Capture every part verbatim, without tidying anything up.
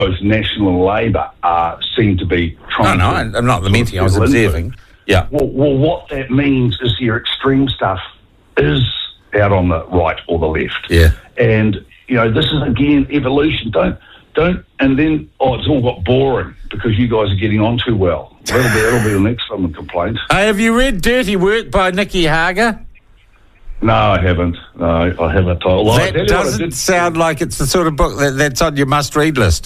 both National and Labor uh, seem to be trying no, to... No, no, I'm not lamenting, I was observing. Yeah. Well, well, what that means is your extreme stuff is out on the right or the left. Yeah. And, you know, this is, again, evolution. Don't, don't, and then, oh, it's all got boring because you guys are getting on too well. That'll be, that'll be the next one of complaints. Hey, have you read Dirty Work by Nicky Hager? No, I haven't. No, I haven't. Well, that doesn't sound like it's the sort of book that, that's on your must-read list.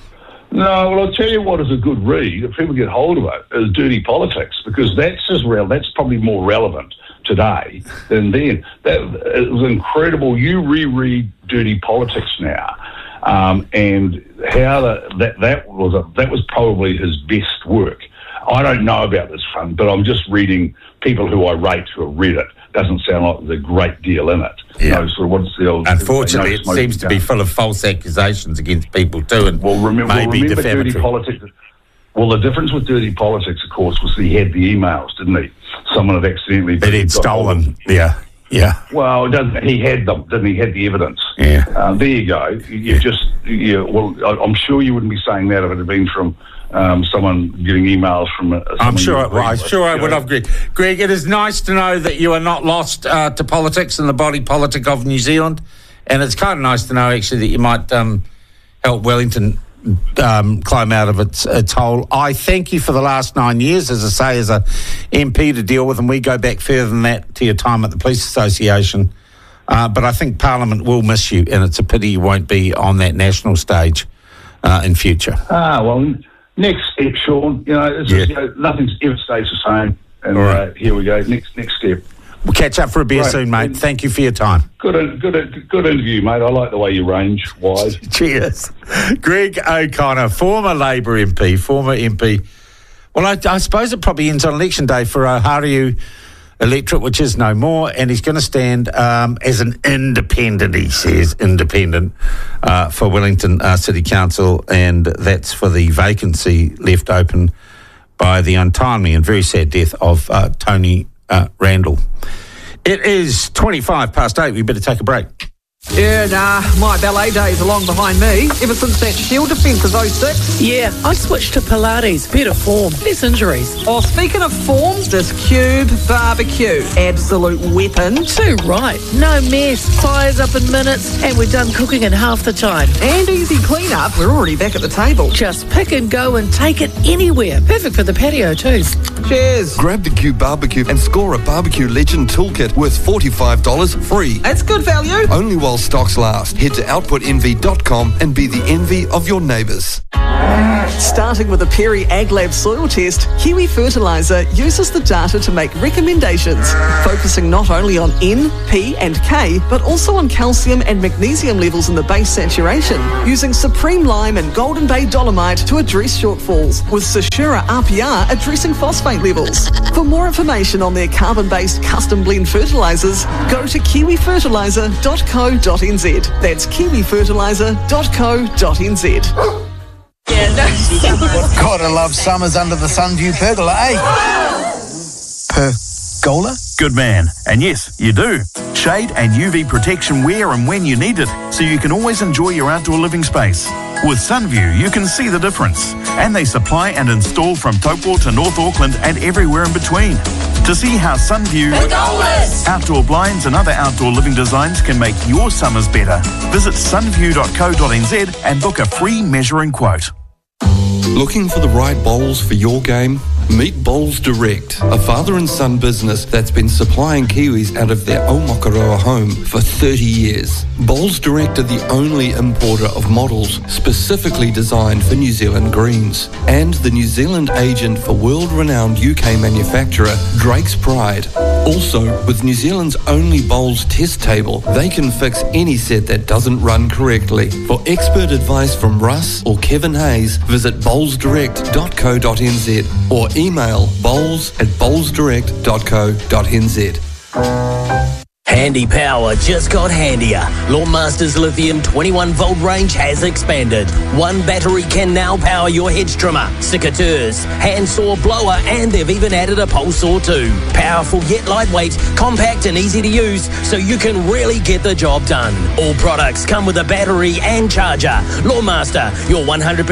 No, well, I'll tell you what is a good read, if people get hold of it, is Dirty Politics, because that's as real. That's probably more relevant today than then. That it was incredible. You reread Dirty Politics now, um, and how the, that that was a, that was probably his best work. I don't know about this one, but I'm just reading people who I rate who have read it. Doesn't sound like there's a great deal in it. Yeah. You know, sort of what's the old... Unfortunately, it seems to be full of false accusations against people too, and well, remember, maybe well, remember defamatory. Dirty Politics. Well, the difference with Dirty Politics, of course, was he had the emails, didn't he? Someone had accidentally... That he'd stolen, yeah, yeah. Well, doesn't he had them, didn't he? Had the evidence. Yeah. Uh, there you go. You yeah. just... Yeah, well, I, I'm sure you wouldn't be saying that if it had been from... Um, someone getting emails from... A, I'm sure, well, I'm with, sure I would know. have, Greg. Greg, it is nice to know that you are not lost uh, to politics and the body politic of New Zealand, and it's kind of nice to know, actually, that you might um, help Wellington um, climb out of its, its hole. I thank you for the last nine years, as I say, as a M P to deal with, and we go back further than that to your time at the Police Association. Uh, but I think Parliament will miss you, and it's a pity you won't be on that national stage uh, in future. Ah, well... Next step, Sean. You know, it's yeah. just, you know, nothing ever stays the same. And All right. uh, here we go. Next next step. We'll catch up for a beer right. soon, mate. Thank you for your time. Good, good, good interview, mate. I like the way you range wide. Cheers. Greg O'Connor, former Labour M P, former M P. Well, I, I suppose it probably ends on election day for Oharu electorate, which is no more, and he's going to stand um, as an independent, he says, independent uh, for Wellington uh, City Council, and that's for the vacancy left open by the untimely and very sad death of uh, Tony uh, Randall. It is twenty-five past eight. We better take a break. Yeah, nah, my ballet days are long behind me. Ever since that Shield defence was oh six. Yeah, I switched to Pilates. Better form, less injuries. Oh, speaking of forms, this Cube barbecue. Absolute weapon. Too right. No mess. Fires up in minutes, and we're done cooking in half the time. And easy clean-up. We're already back at the table. Just pick and go and take it anywhere. Perfect for the patio too. Cheers. Grab the Cube barbecue and score a Barbecue Legend toolkit worth forty-five dollars free. That's good value. Only while stocks last. Head to output envy dot com and be the envy of your neighbours. Starting with a Perry AgLab soil test, Kiwi Fertiliser uses the data to make recommendations, focusing not only on N, P and K, but also on calcium and magnesium levels in the base saturation, using Supreme Lime and Golden Bay Dolomite to address shortfalls, with Sashura R P R addressing phosphate levels. For more information on their carbon-based custom blend fertilisers, go to kiwi fertiliser dot co dot n z. That's kiwi fertiliser dot co dot n z. Yeah, no. Gotta love summers under the Sunview pergola, eh? Pergola? Good man. And yes, you do. Shade and U V protection where and when you need it, so you can always enjoy your outdoor living space. With Sunview, you can see the difference. And they supply and install from Taupo to North Auckland and everywhere in between. To see how Sunview, outdoor blinds and other outdoor living designs can make your summers better, visit sunview dot co dot n z and book a free measuring quote. Looking for the right bowls for your game? Meet Bowls Direct, a father and son business that's been supplying Kiwis out of their Omakaroa home for thirty years. Bowls Direct are the only importer of models specifically designed for New Zealand greens, and the New Zealand agent for world-renowned U K manufacturer Drake's Pride. Also, with New Zealand's only bowls test table, they can fix any set that doesn't run correctly. For expert advice from Russ or Kevin Hayes, visit bowls direct dot co dot n z or email bowls at bowls direct dot co dot n z. Handy power just got handier. Lawnmaster's lithium twenty-one volt range has expanded. One battery can now power your hedge trimmer, secateurs, handsaw, blower, and they've even added a pole saw too. Powerful yet lightweight, compact and easy to use, so you can really get the job done. All products come with a battery and charger. Lawnmaster, your one hundred percent